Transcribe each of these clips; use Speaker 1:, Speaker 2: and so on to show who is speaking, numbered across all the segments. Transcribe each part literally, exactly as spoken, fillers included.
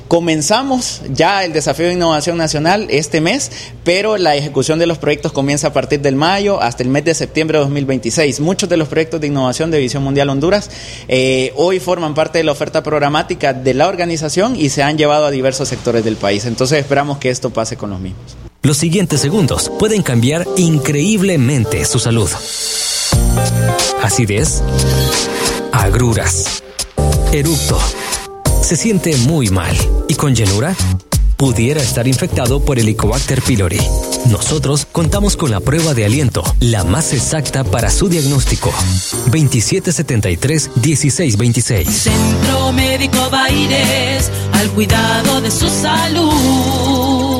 Speaker 1: comenzamos ya el desafío de innovación nacional este mes, pero la ejecución de los proyectos comienza a partir del mayo hasta el mes de septiembre de dos mil veintiséis. Muchos de los proyectos de innovación de Visión Mundial Honduras eh, hoy forman parte de la oferta programática de la organización y se han llevado a diversos sectores del país. Entonces esperamos que esto pase con los mismos.
Speaker 2: Los siguientes segundos pueden cambiar increíblemente su salud. Acidez, agruras, eructo, se siente muy mal y con llenura pudiera estar infectado por Helicobacter pylori. Nosotros contamos con la prueba de aliento, la más exacta para su diagnóstico. veintisiete setenta y tres, dieciséis veintiséis.
Speaker 3: Centro Médico Baires, al cuidado de su salud.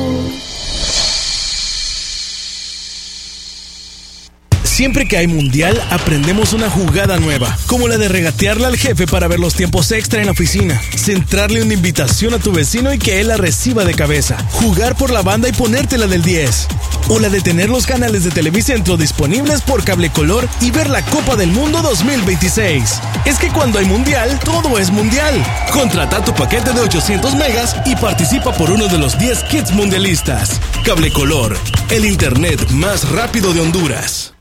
Speaker 4: Siempre que hay mundial, aprendemos una jugada nueva, como la de regatearle al jefe para ver los tiempos extra en la oficina, centrarle una invitación a tu vecino y que él la reciba de cabeza, jugar por la banda y ponértela del diez, o la de tener los canales de Televicentro disponibles por cable color y ver la Copa del Mundo dos mil veintiséis. Es que cuando hay mundial, todo es mundial. Contrata tu paquete de ochocientos megas y participa por uno de los diez kits mundialistas. Cable color, el internet más rápido de Honduras.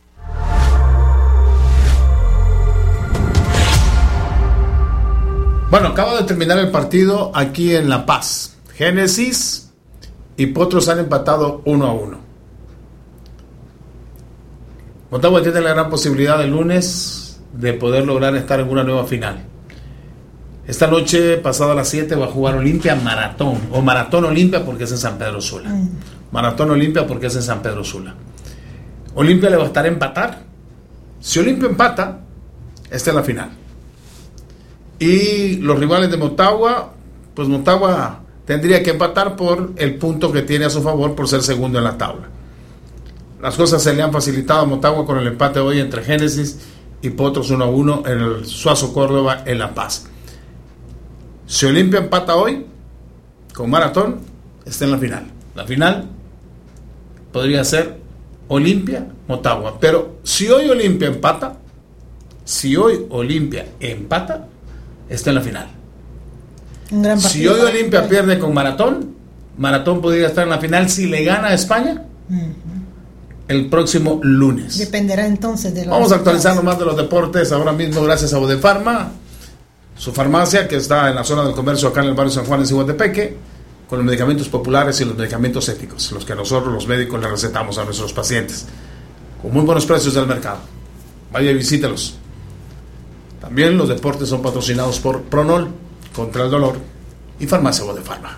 Speaker 5: Bueno, acaba de terminar el partido aquí en La Paz. Génesis y Potros han empatado uno a uno. Motagua tiene la gran posibilidad el lunes de poder lograr estar en una nueva final. Esta noche, pasada las siete, va a jugar Olimpia Maratón, o Maratón Olimpia porque es en San Pedro Sula. Mm. Maratón Olimpia porque es en San Pedro Sula. Olimpia le va a estar a empatar. Si Olimpia empata, está en la final. Y los rivales de Motagua, pues Motagua tendría que empatar por el punto que tiene a su favor por ser segundo en la tabla. Las cosas se le han facilitado a Motagua con el empate hoy entre Génesis y Potros uno a uno en el Suazo Córdoba en La Paz. Si Olimpia empata hoy con Maratón, está en la final. La final podría ser Olimpia Motagua, pero si hoy Olimpia empata, si hoy Olimpia empata, está en la final.
Speaker 6: Un gran
Speaker 5: si hoy Olimpia pierde con Maratón, Maratón podría estar en la final si le gana a España uh-huh. el próximo lunes.
Speaker 6: Dependerá entonces de los
Speaker 5: Vamos a actualizar más de los deportes ahora mismo gracias a Bodefarma, su farmacia que está en la zona del comercio acá en el barrio San Juan en Ciguatepeque, con los medicamentos populares y los medicamentos éticos, los que nosotros los médicos le recetamos a nuestros pacientes, con muy buenos precios del mercado. Vaya y visítelos. También los deportes son patrocinados por Pronol, contra el dolor, y Farmacia Bodefarma.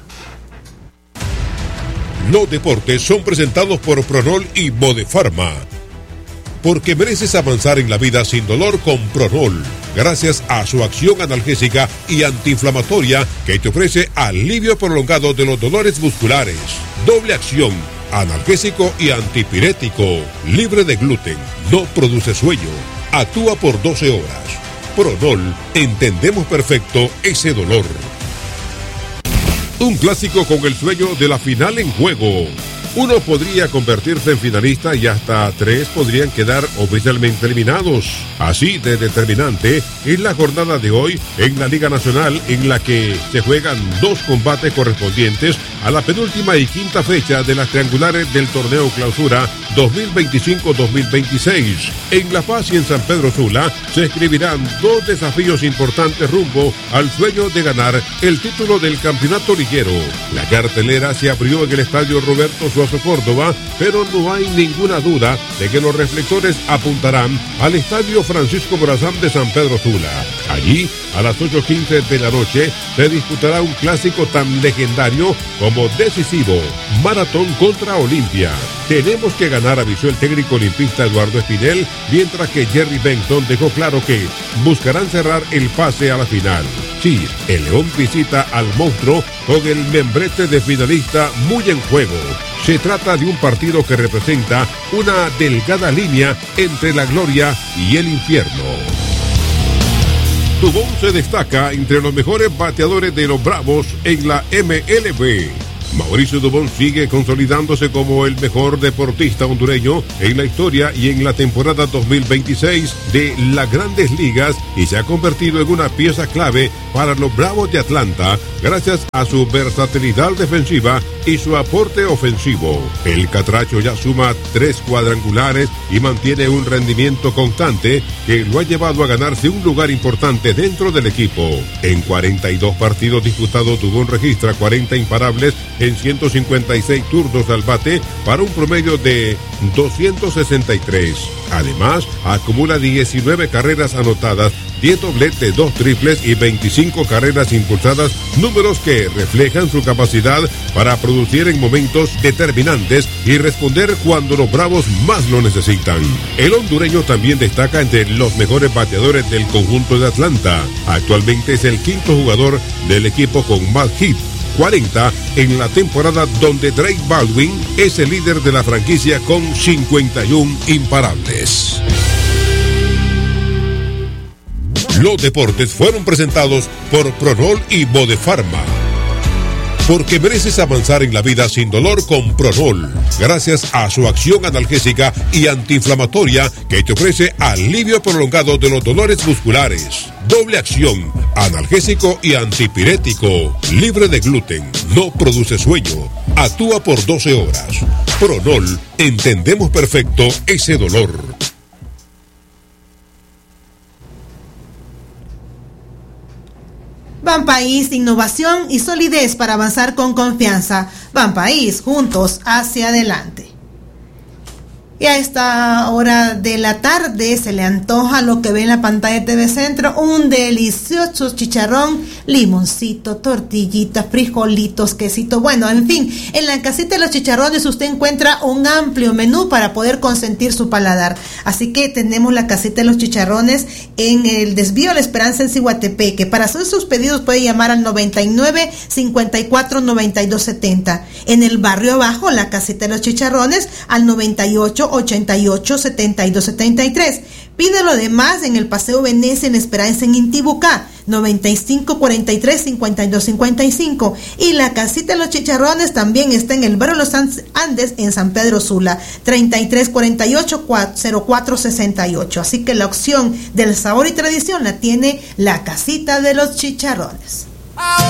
Speaker 7: Los deportes son presentados por Pronol y Bodefarma. Porque mereces avanzar en la vida sin dolor con Pronol, gracias a su acción analgésica y antiinflamatoria que te ofrece alivio prolongado de los dolores musculares. Doble acción, analgésico y antipirético, libre de gluten, no produce sueño, actúa por doce horas. Pronol, entendemos perfecto ese dolor. Un clásico con el sueño de la final en juego. Uno podría convertirse en finalista y hasta tres podrían quedar oficialmente eliminados. Así de determinante es la jornada de hoy en la Liga Nacional, en la que se juegan dos combates correspondientes a la penúltima y quinta fecha de las triangulares del torneo Clausura dos mil veinticinco dos mil veintiséis. En La Paz y en San Pedro Sula se escribirán dos desafíos importantes rumbo al sueño de ganar el título del campeonato liguero. La cartelera se abrió en el estadio Roberto Suazo Córdoba, pero no hay ninguna duda de que los reflectores apuntarán al estadio Francisco Morazán de San Pedro Sula. Allí, a las ocho quince de la noche, se disputará un clásico tan legendario como decisivo, Maratón contra Olimpia. Tenemos que ganar, avisó el técnico olimpista Eduardo Espinel, mientras que Jerry Benson dejó claro que buscarán cerrar el pase a la final. Sí, el León visita al monstruo con el membrete de finalista muy en juego. Se trata de un partido que representa una delgada línea entre la gloria y el infierno. Dubón se destaca entre los mejores bateadores de los Bravos en la M L B. Mauricio Dubón sigue consolidándose como el mejor deportista hondureño en la historia y en la temporada dos mil veintiséis de las Grandes Ligas y se ha convertido en una pieza clave para los Bravos de Atlanta gracias a su versatilidad defensiva y su aporte ofensivo. El catracho ya suma tres cuadrangulares y mantiene un rendimiento constante que lo ha llevado a ganarse un lugar importante dentro del equipo. En cuarenta y dos partidos disputados, Dubón registra cuarenta imparables en ciento cincuenta y seis turnos al bate para un promedio de doscientos sesenta y tres. Además, acumula diecinueve carreras anotadas, diez dobletes, dos triples y veinticinco carreras impulsadas, números que reflejan su capacidad para producir en momentos determinantes y responder cuando los Bravos más lo necesitan. El hondureño también destaca entre los mejores bateadores del conjunto de Atlanta. Actualmente es el quinto jugador del equipo con más hits, cuarenta en la temporada, donde Drake Baldwin es el líder de la franquicia con cincuenta y uno imparables. Los deportes fueron presentados por Pronol y Bodefarma. Porque mereces avanzar en la vida sin dolor con Pronol, gracias a su acción analgésica y antiinflamatoria que te ofrece alivio prolongado de los dolores musculares. Doble acción, analgésico y antipirético, libre de gluten, no produce sueño, actúa por doce horas. Pronol, entendemos perfecto ese dolor.
Speaker 6: Banpaís, innovación y solidez para avanzar con confianza. Banpaís, juntos hacia adelante. Y a esta hora de la tarde se le antoja lo que ve en la pantalla de T V Centro, un delicioso chicharrón, limoncito, tortillitas, frijolitos, quesito, bueno, en fin, en la casita de los chicharrones usted encuentra un amplio menú para poder consentir su paladar. Así que tenemos la casita de los chicharrones en el desvío La Esperanza en Ciguatepeque. Para hacer sus pedidos puede llamar al noventa y nueve, cincuenta y cuatro, noventa y dos setenta. En el barrio abajo, la casita de los chicharrones al noventa y ocho, ochenta y ocho, setenta y dos setenta y tres. Pide lo demás en el Paseo Venecia en Esperanza en Intibucá, noventa y cinco, cuarenta y tres, cincuenta y dos cincuenta y cinco. Y la casita de los chicharrones también está en el barrio Los Andes en San Pedro Sula, treinta y tres, cuarenta y ocho, cero cuatro sesenta y ocho. Así que la opción del sabor y tradición la tiene la casita de los chicharrones.